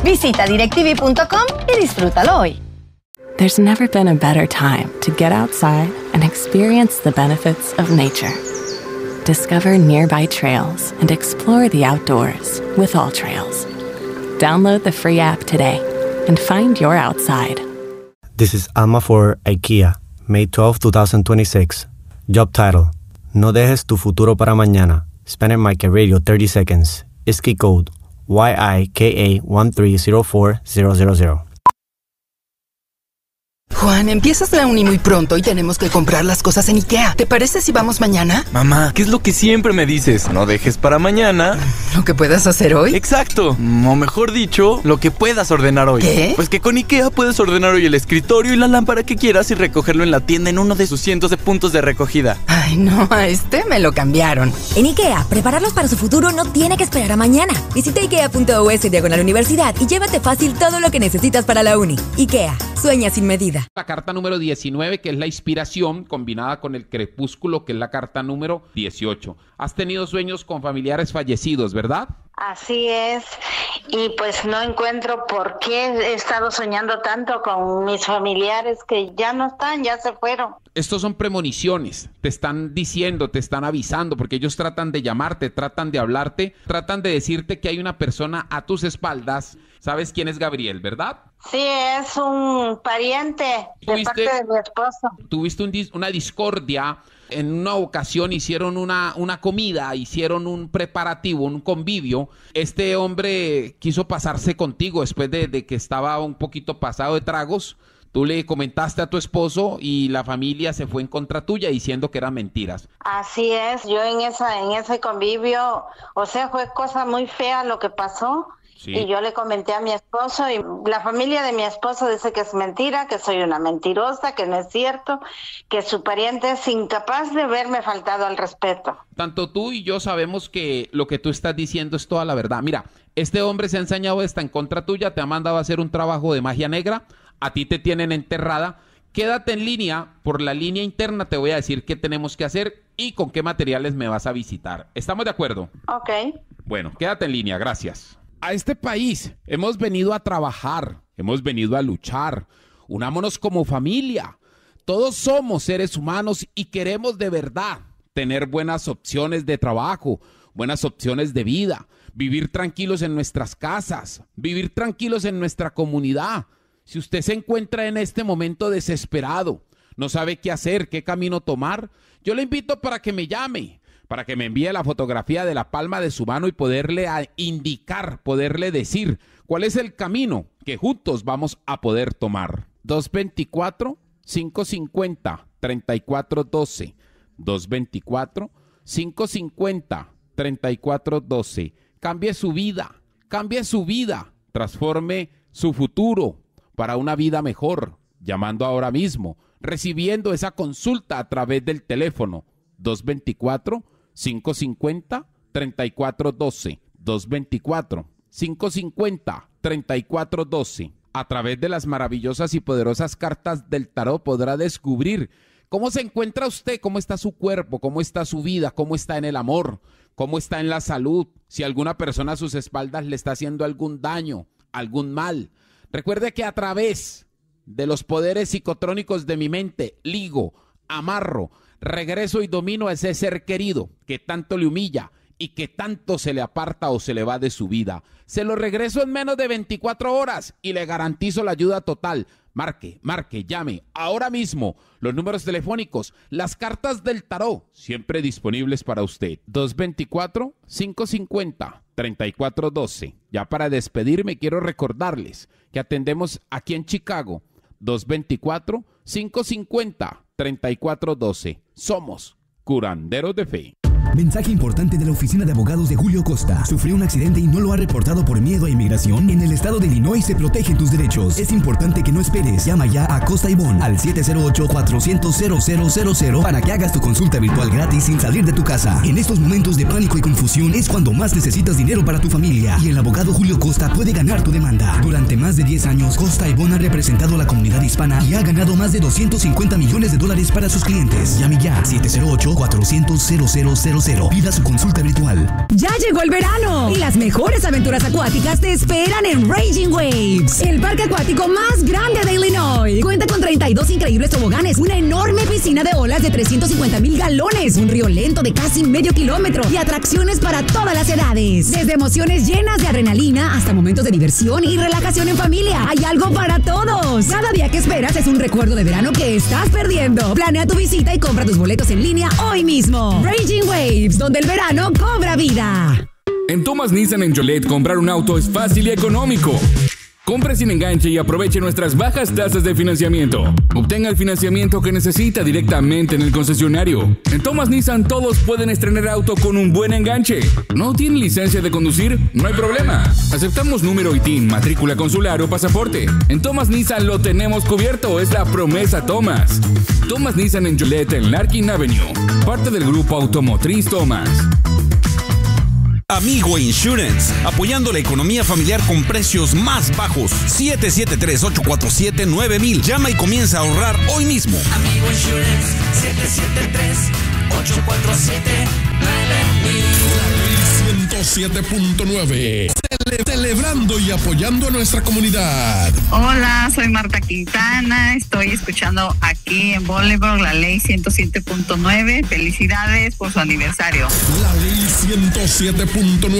Visita directv.com y disfrútalo hoy. There's never been a better time to get outside and experience the benefits of nature. Discover nearby trails and explore the outdoors with AllTrails. Download the free app today and find your outside. This is Alma for IKEA, May 12, 2026. Job title: No dejes tu futuro para mañana. Spanish Mike Radio 30 seconds. ISKI code YIKA1304000. Juan, empiezas la uni muy pronto y tenemos que comprar las cosas en IKEA. ¿Te parece si vamos mañana? Mamá, ¿qué es lo que siempre me dices? No dejes para mañana ¿Lo que puedas hacer hoy? Exacto, o mejor dicho, lo que puedas ordenar hoy. ¿Qué? Pues que con IKEA puedes ordenar hoy el escritorio y la lámpara que quieras y recogerlo en la tienda en uno de sus cientos de puntos de recogida. Ay, no, a este me lo cambiaron. En IKEA, prepararlos para su futuro no tiene que esperar a mañana. Visita ikea.us/universidad y llévate fácil todo lo que necesitas para la uni. IKEA, sueña sin medida. La carta número 19, que es la inspiración, combinada con el crepúsculo, que es la carta número 18. Has tenido sueños con familiares fallecidos, ¿verdad? Así es, y pues no encuentro por qué he estado soñando tanto con mis familiares que ya no están, ya se fueron. Estos son premoniciones, te están diciendo, te están avisando, porque ellos tratan de llamarte, tratan de hablarte, tratan de decirte que hay una persona a tus espaldas. ¿Sabes quién es Gabriel, verdad? Sí, es un pariente de parte de mi esposo. Tuviste una discordia. En una ocasión hicieron una comida, hicieron un preparativo, un convivio. Este hombre quiso pasarse contigo después de que estaba un poquito pasado de tragos. Tú le comentaste a tu esposo y la familia se fue en contra tuya diciendo que eran mentiras. Así es, yo en ese convivio, o sea, fue cosa muy fea lo que pasó. Sí. Y yo le comenté a mi esposo y la familia de mi esposo dice que es mentira, que soy una mentirosa, que no es cierto, que su pariente es incapaz de haberme faltado al respeto. Tanto tú y yo sabemos que lo que tú estás diciendo es toda la verdad. Mira, este hombre se ha ensañado, está en contra tuya, te ha mandado a hacer un trabajo de magia negra, a ti te tienen enterrada. Quédate en línea, por la línea interna te voy a decir qué tenemos que hacer y con qué materiales me vas a visitar. ¿Estamos de acuerdo? Ok. Bueno, quédate en línea, gracias. A este país hemos venido a trabajar, hemos venido a luchar. Unámonos como familia. Todos somos seres humanos y queremos de verdad tener buenas opciones de trabajo, buenas opciones de vida, vivir tranquilos en nuestras casas, vivir tranquilos en nuestra comunidad. Si usted se encuentra en este momento desesperado, no sabe qué hacer, qué camino tomar, yo le invito para que me llame, para que me envíe la fotografía de la palma de su mano y poderle indicar, poderle decir cuál es el camino que juntos vamos a poder tomar. 224-550-3412. 224-550-3412. Cambie su vida, transforme su futuro para una vida mejor, llamando ahora mismo, recibiendo esa consulta a través del teléfono 224-550-3412, 224-550-3412. A través de las maravillosas y poderosas cartas del tarot podrá descubrir cómo se encuentra usted, cómo está su cuerpo, cómo está su vida, cómo está en el amor, cómo está en la salud, si alguna persona a sus espaldas le está haciendo algún daño, algún mal. Recuerde que a través de los poderes psicotrónicos de mi mente, ligo, amarro, regreso y domino a ese ser querido que tanto le humilla y que tanto se le aparta o se le va de su vida. Se lo regreso en menos de 24 horas y le garantizo la ayuda total. Marque, llame ahora mismo. Los números telefónicos, las cartas del tarot, siempre disponibles para usted. 224-550-3412. Ya para despedirme quiero recordarles que atendemos aquí en Chicago. 224-550-3412. Somos curanderos de fe. Mensaje importante de la oficina de abogados de Julio Costa. ¿Sufrió un accidente y no lo ha reportado por miedo a inmigración? En el estado de Illinois se protegen tus derechos. Es importante que no esperes. Llama ya a Costa y Bond al 708-400-0000 para que hagas tu consulta virtual gratis sin salir de tu casa. En estos momentos de pánico y confusión es cuando más necesitas dinero para tu familia. Y el abogado Julio Costa puede ganar tu demanda. Durante más de 10 años, Costa y Bond ha representado a la comunidad hispana y ha ganado más de $250 millones para sus clientes. Llame ya 708-400-0000. Pida su consulta virtual. Ya llegó el verano y las mejores aventuras acuáticas te esperan en Raging Waves, el parque acuático más grande de Illinois. Cuenta con 32 increíbles toboganes, una enorme piscina de olas de 350,000 galones, un río lento de casi medio kilómetro y atracciones para todas las edades. Desde emociones llenas de adrenalina hasta momentos de diversión y relajación en familia. Hay algo para todos. Cada día que esperas es un recuerdo de verano que estás perdiendo. Planea tu visita y compra tus boletos en línea hoy mismo. Raging Waves, donde el verano cobra vida. En Thomas Nissan en Joliet, comprar un auto es fácil y económico. Compre sin enganche y aproveche nuestras bajas tasas de financiamiento. Obtenga el financiamiento que necesita directamente en el concesionario. En Thomas Nissan todos pueden estrenar auto con un buen enganche. ¿No tiene licencia de conducir? No hay problema. Aceptamos número y TIN, matrícula consular o pasaporte. En Thomas Nissan lo tenemos cubierto. Es la promesa Thomas. Thomas Nissan en Joliet en Larkin Avenue. Parte del grupo automotriz Thomas. Amigo Insurance, apoyando la economía familiar con precios más bajos. 773-847-9000. Llama y comienza a ahorrar hoy mismo. Amigo Insurance, 773-847-9000. 107.9. Celebrando y apoyando a nuestra comunidad. Hola, soy Marta Quintana. Estoy escuchando aquí en Bolingbrook la ley 107.9. Felicidades por su aniversario. La ley 107.9.